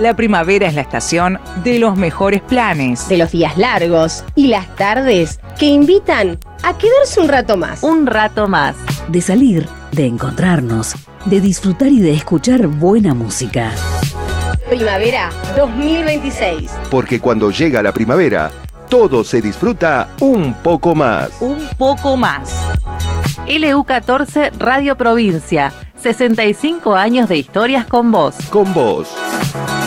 La primavera es la estación de los mejores planes, de los días largos y las tardes que invitan a quedarse un rato más. Un rato más. De salir, de encontrarnos, de disfrutar y de escuchar buena música. Primavera 2026. Porque cuando llega la primavera, todo se disfruta un poco más. un poco más. LU14 Radio Provincia. 65 años de historias con vos. Con vos.